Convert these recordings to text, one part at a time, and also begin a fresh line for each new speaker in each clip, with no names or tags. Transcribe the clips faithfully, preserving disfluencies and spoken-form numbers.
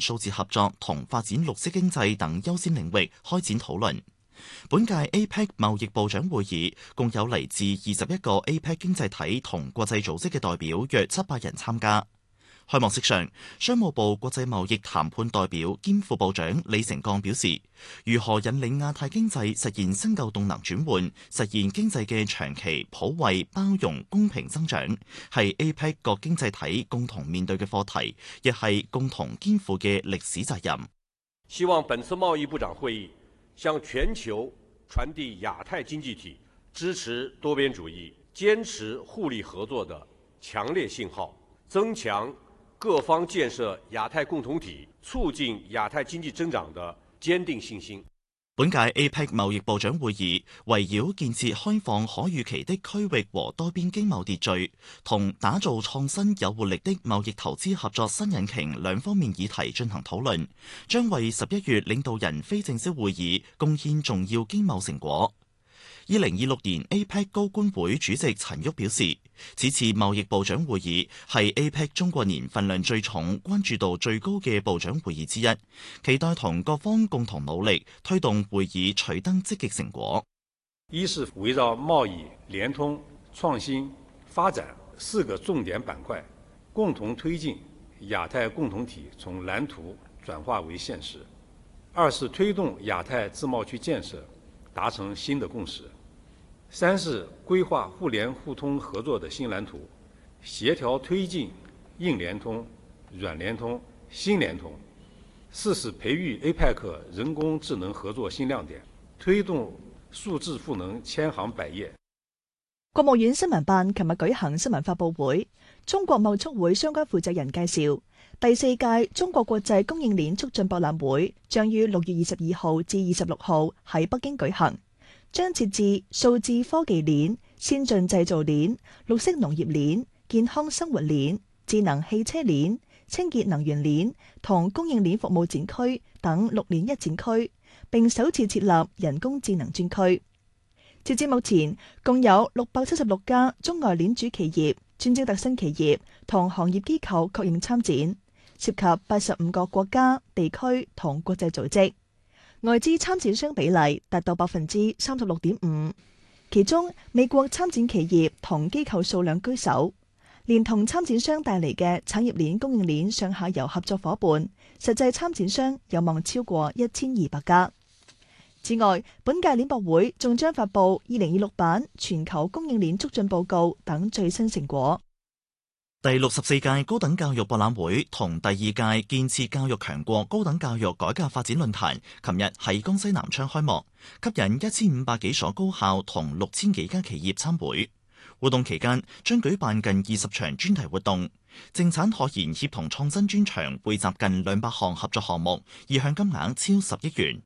數字合作同發展綠色經濟等優先領域開展討論。本屆 A P E C 貿易部長會議共有嚟自二十一個 A P E C 經濟體同國際組織嘅代表約七百人參加。開幕式上，商務部國際貿易談判代表兼副部長李成鋼表示，如何引領亞太經濟實現新舊動能轉換，實現經濟嘅長期普惠、包容、公平增長，係 A P E C 各經濟體共同面對嘅課題，亦係共同肩負嘅歷史責任。
希望本次貿易部長會議向全球傳遞亞太經濟體支持多邊主義、堅持互利合作的強烈信號，增強各方建設亞太共同體、促進亞太經濟增長的堅定信心。
本屆 A P E C 貿易部長會議圍繞建設開放可預期的區域和多邊經貿秩序，同打造創新有活力的貿易投資合作新引擎兩方面議題進行討論，將為十一月領導人非正式會議貢獻重要經貿成果。二零二六年 A P E C 高官會主席陳旭表示，此次貿易部長會議係 A P E C 中國年份量最重、關注度最高嘅部長會議之一，期待同各方共同努力，推動會議取得積極成果。
一是圍繞貿易、聯通、創新、發展四個重點板塊，共同推進亞太共同體從藍圖轉化為現實；二是推動亞太自貿區建設達成新的共識；三是規劃互聯互通合作的新藍圖，協調推進硬聯通、軟聯通、新聯通；四是培育 A P E C 人工智能合作新亮點，推動數字賦能千行百業。
國務院新聞辦琴日舉行新聞發佈會，中國貿促會相關負責人介紹，第四屆中國國際供應鏈促進博覽會將於六月二十二號至二十六號喺北京舉行，將設置數字科技鏈、先進製造鏈、綠色農業鏈、健康生活鏈、智能汽車鏈、清潔能源鏈同供應鏈服務展區等六鏈一展區，並首次設立人工智能專區。截至目前，共有六百七十六家中外鏈主企業、專精特新企業同行業機構確認參展，涉及八十五個國家、地區同國際組織，外資參展商比例達到百分之三十六點五，其中美國參展企業同機構數量居首，連同參展商帶嚟嘅產業鏈供應鏈上下游合作夥伴，實際參展商有望超過一千二百家。此外，本屆鏈博會仲將發布二零二六版全球供應鏈促進報告等最新成果。
第六十四屆高等教育博覽會同第二屆建設教育強國高等教育改革發展論壇，琴日喺江西南昌開幕，吸引一千五百幾所高校同六千幾家企業參會。活動期間將舉辦近二十場專題活動，政產學研協同創新專場匯集近兩百項合作項目，意向金額超十億元。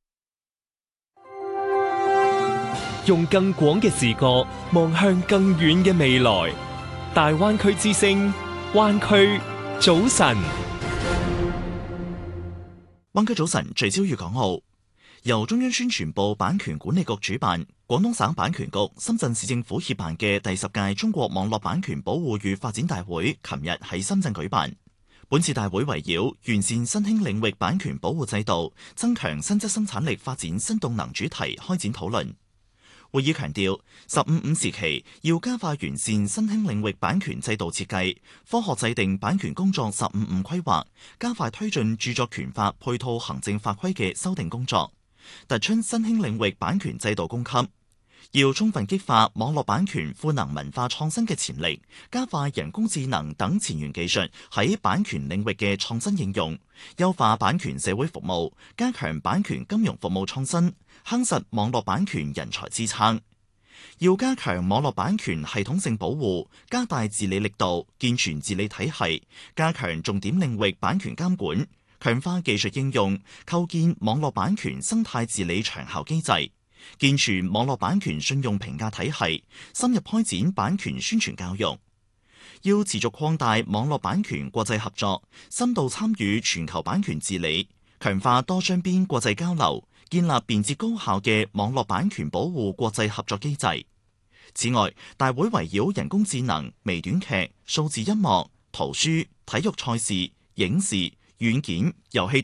用更廣嘅視角望向更遠嘅未來，大灣區之聲，灣區早晨。
灣區早晨聚焦粵港澳，由中央宣傳部版權管理局主辦，廣東省版權局、深圳市政府協辦嘅第十屆中國網絡版權保護與發展大會，琴日喺深圳舉辦。本次大會圍繞完善新興領域版權保護制度、增強新質生產力發展新動能主題開展討論。會議強調，十五五時期要加快完善新興領域版權制度設計，科學制定版權工作十五五規劃，加快推進著作權法配套行政法規嘅修訂工作，突出新興領域版權制度供給。要充分激發網絡版權賦能文化創新嘅潛力，加快人工智能等前沿技術喺版權領域嘅創新應用，優化版權社會服務，加強版權金融服務創新，夯實網絡版權人才支撐。要加強網絡版權系統性保護，加大治理力度，健全治理體系，加強重點領域版權監管，強化技術應用，構建網絡版權生態治理長效機制，健全網絡版權信用評價體系，深入開展版權宣傳教育。要持續擴大網絡版權國際合作，深度參與全球版權治理，強化多雙邊國際交流，建立便捷高效嘅網絡版權保護國際合作機制。此外，大會圍繞人工智能、微短劇、數字音樂、圖書、體育賽事、影視、軟件、遊戲